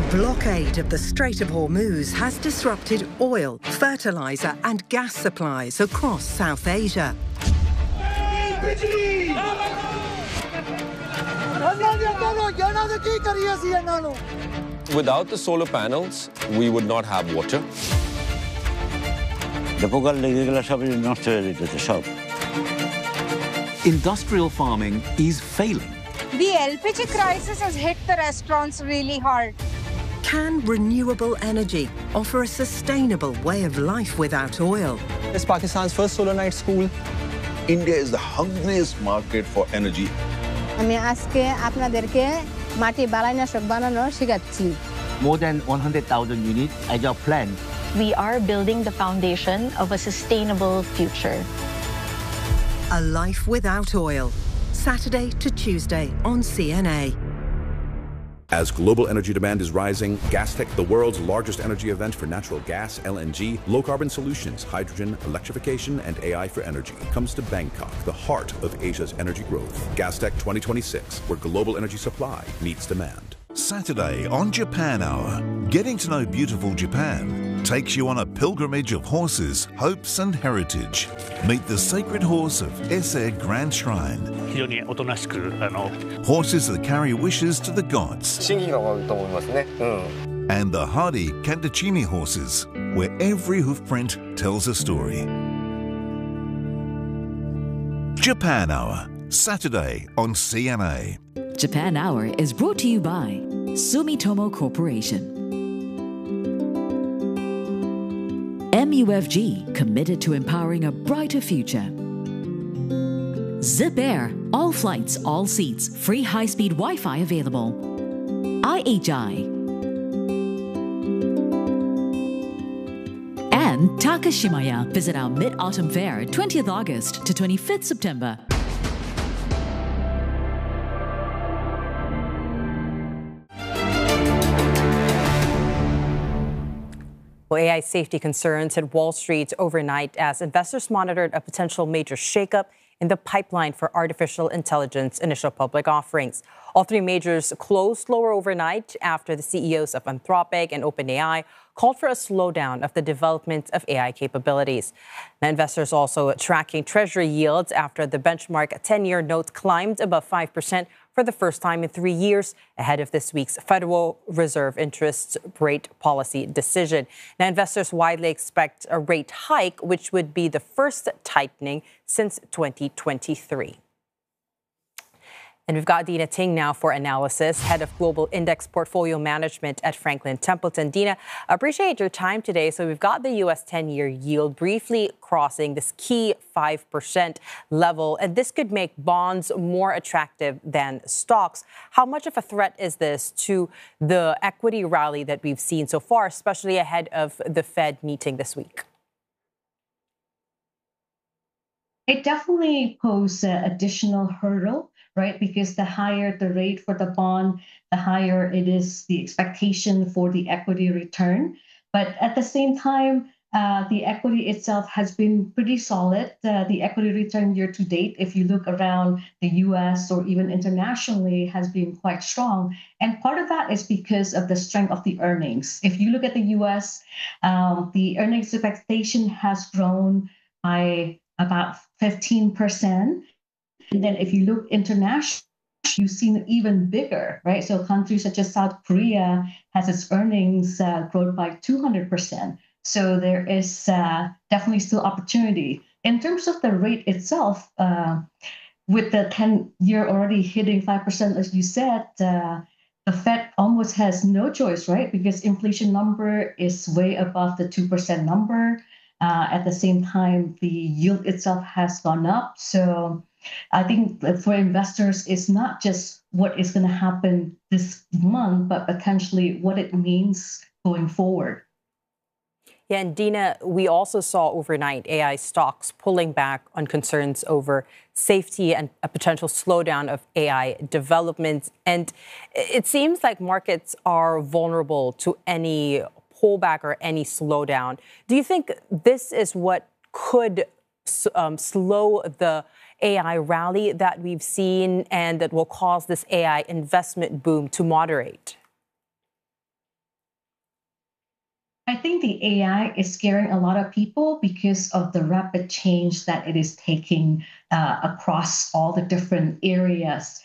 Blockade of the Strait of Hormuz has disrupted oil, fertilizer and gas supplies across South Asia. Without the solar panels, we would not have water. Industrial farming is failing. The LPG crisis has hit the restaurants really hard. Can renewable energy offer a sustainable way of life without oil? It's Pakistan's first solar night school. India is the hungriest market for energy. More than 100,000 units as our plan. We are building the foundation of a sustainable future. A life without oil. Saturday to Tuesday on CNA. As global energy demand is rising, Gastech, the world's largest energy event for natural gas, LNG, low-carbon solutions, hydrogen, electrification, and AI for energy, comes to Bangkok, the heart of Asia's energy growth. Gastech 2026, where global energy supply meets demand. Saturday on Japan Hour, getting to know beautiful Japan takes you on a pilgrimage of horses, hopes and heritage. Meet the sacred horse of Ise Grand Shrine. Horses that carry wishes to the gods. And the hardy Kantachimi horses, where every hoofprint tells a story. Japan Hour, Saturday on CNA. Japan Hour is brought to you by Sumitomo Corporation. MUFG, committed to empowering a brighter future. Zip Air, all flights, all seats, free high-speed Wi-Fi available. IHI. And Takashimaya. Visit our Mid-Autumn Fair, 20th August to 25th September. Well, AI safety concerns hit Wall Street overnight as investors monitored a potential major shakeup in the pipeline for artificial intelligence initial public offerings. All three majors closed lower overnight after the CEOs of Anthropic and OpenAI called for a slowdown of the development of AI capabilities. Now, investors also tracking Treasury yields after the benchmark 10-year note climbed above 5% for the first time in 3 years ahead of this week's Federal Reserve interest rate policy decision. Now, investors widely expect a rate hike, which would be the first tightening since 2023. And we've got Dina Ting now for analysis, head of Global Index Portfolio Management at Franklin Templeton. Dina, appreciate your time today. So we've got the U.S. 10-year yield briefly crossing this key 5% level, and this could make bonds more attractive than stocks. How much of a threat is this to the equity rally that we've seen so far, especially ahead of the Fed meeting this week? It definitely poses an additional hurdle, right? Because the higher the rate for the bond, the higher it is the expectation for the equity return. But at the same time, the equity itself has been pretty solid. The equity return year to date, if you look around the US or even internationally, has been quite strong. And part of that is because of the strength of the earnings. If you look at the US, the earnings expectation has grown by about 15%. And then if you look internationally, you've seen even bigger, right? So countries such as South Korea has its earnings grown by 200%. So there is definitely still opportunity. In terms of the rate itself, with the 10-year already hitting 5%, as you said, the Fed almost has no choice, right? Because inflation number is way above the 2% number. At the same time, the yield itself has gone up. So I think for investors, it's not just what is going to happen this month, but potentially what it means going forward. Yeah, and Dina, we also saw overnight AI stocks pulling back on concerns over safety and a potential slowdown of AI development. And it seems like markets are vulnerable to any pullback or any slowdown. Do you think this is what could slow the AI rally that we've seen and that will cause this AI investment boom to moderate? I think the AI is scaring a lot of people because of the rapid change that it is taking across all the different areas.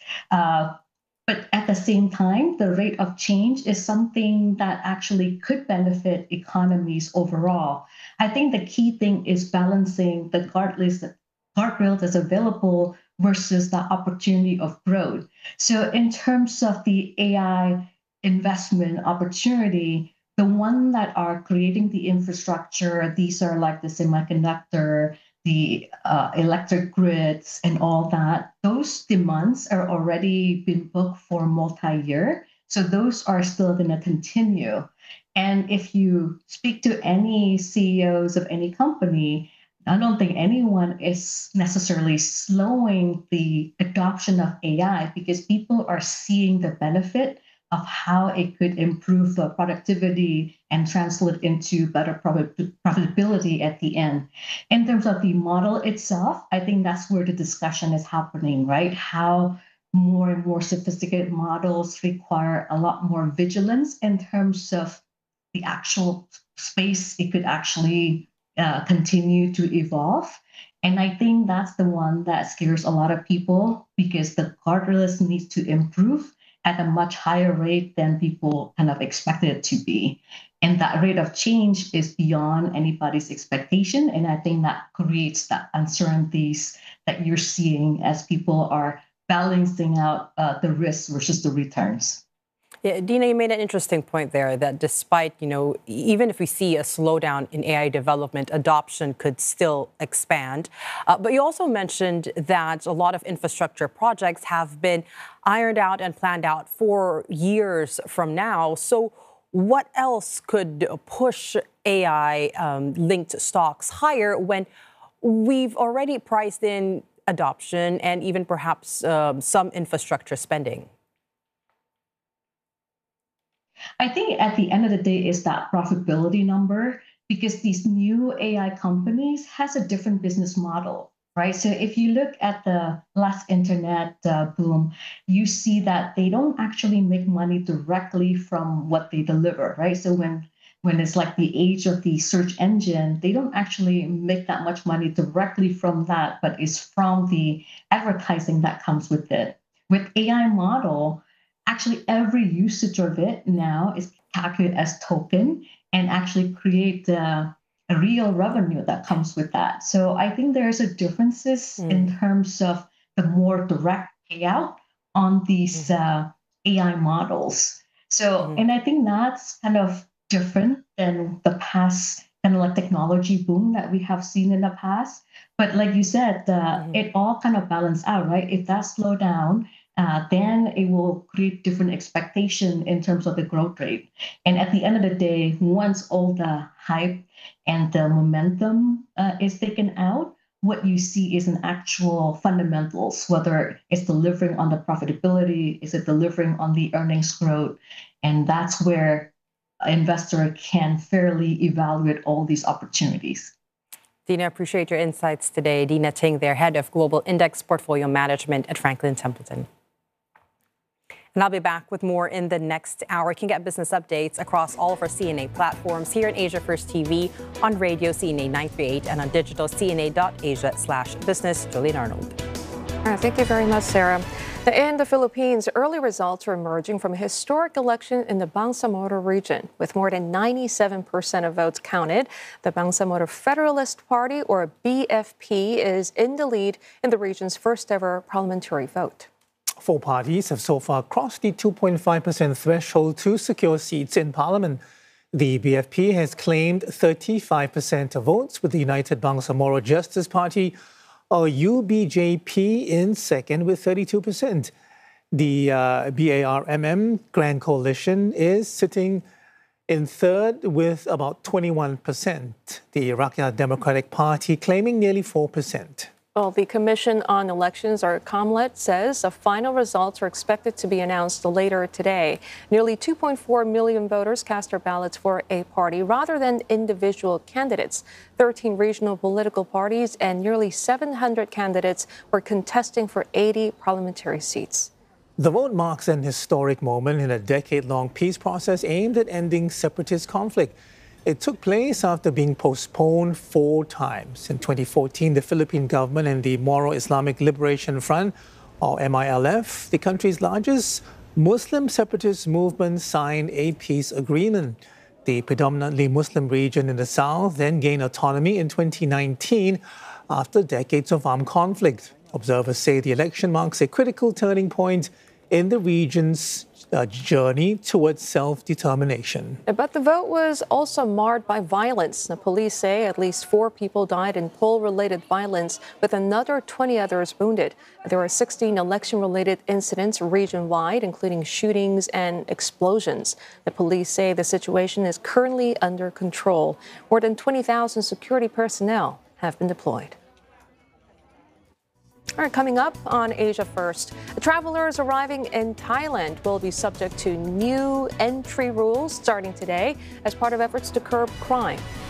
But at the same time, the rate of change is something that actually could benefit economies overall. I think the key thing is balancing the guardrail that's available versus the opportunity of growth. So in terms of the AI investment opportunity, the one that are creating the infrastructure, these are like the semiconductor, the electric grids and all that, those demands are already been booked for multi-year. So those are still going to continue. And if you speak to any CEOs of any company, I don't think anyone is necessarily slowing the adoption of AI because people are seeing the benefit of how it could improve the productivity and translate into better profitability at the end. In terms of the model itself, I think that's where the discussion is happening, right? How more and more sophisticated models require a lot more vigilance in terms of the actual space it could actually continue to evolve. And I think that's the one that scares a lot of people because the guardrails needs to improve at a much higher rate than people kind of expected it to be. And that rate of change is beyond anybody's expectation. And I think that creates that uncertainties that you're seeing as people are balancing out the risks versus the returns. Yeah, Dina, you made an interesting point there that despite, even if we see a slowdown in AI development, adoption could still expand. But you also mentioned that a lot of infrastructure projects have been ironed out and planned out for years from now. So what else could push AI-linked stocks higher when we've already priced in adoption and even perhaps some infrastructure spending? I think at the end of the day is that profitability number because these new AI companies has a different business model, right? So if you look at the last internet boom, you see that they don't actually make money directly from what they deliver, right? So when it's like the age of the search engine, they don't actually make that much money directly from that, but it's from the advertising that comes with it. With AI model, actually every usage of it now is calculated as token and actually create a real revenue that comes with that. So I think there's a differences in terms of the more direct payout on these AI models. So, and I think that's kind of different than the past kind of like technology boom that we have seen in the past. But like you said, it all kind of balance out, right? If that slow down, then it will create different expectation in terms of the growth rate. And at the end of the day, once all the hype and the momentum is taken out, what you see is an actual fundamentals, whether it's delivering on the profitability, is it delivering on the earnings growth? And that's where an investor can fairly evaluate all these opportunities. Dina, appreciate your insights today. Dina Ting there, Head of Global Index Portfolio Management at Franklin Templeton. And I'll be back with more in the next hour. You can get business updates across all of our CNA platforms here in Asia First TV, on radio CNA 938, and on digital cna.asia/business. Julian Arnold. Thank you very much, Sarah. In the Philippines, early results are emerging from a historic election in the Bangsamoro region. With more than 97% of votes counted, the Bangsamoro Federalist Party, or BFP, is in the lead in the region's first ever parliamentary vote. 4 parties have so far crossed the 2.5% threshold to secure seats in parliament. The BFP has claimed 35% of votes, with the United Bangsamoro Justice Party, or UBJP, in second with 32%. The BARMM Grand Coalition is sitting in third with about 21%. The Rakyat Democratic Party claiming nearly 4%. Well, the Commission on Elections, or COMELEC, says the final results are expected to be announced later today. Nearly 2.4 million voters cast their ballots for a party rather than individual candidates. 13 regional political parties and nearly 700 candidates were contesting for 80 parliamentary seats. The vote marks an historic moment in a decade-long peace process aimed at ending separatist conflict. It took place after being postponed 4 times. In 2014, the Philippine government and the Moro Islamic Liberation Front, or MILF, the country's largest Muslim separatist movement, signed a peace agreement. The predominantly Muslim region in the south then gained autonomy in 2019 after decades of armed conflict. Observers say the election marks a critical turning point in the region's journey towards self-determination. But the vote was also marred by violence. The police say at least 4 people died in poll-related violence, with another 20 others wounded. There are 16 election-related incidents region-wide, including shootings and explosions. The police say the situation is currently under control. More than 20,000 security personnel have been deployed. All right, coming up on Asia First, travelers arriving in Thailand will be subject to new entry rules starting today as part of efforts to curb crime.